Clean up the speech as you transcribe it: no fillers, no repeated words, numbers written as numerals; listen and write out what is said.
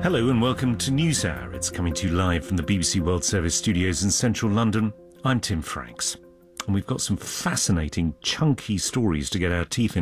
Hello and welcome to NewsHour. It's coming to you live from the BBC World Service studios in central London. I'm Tim Franks. And we've got some fascinating, chunky stories to get our teeth into.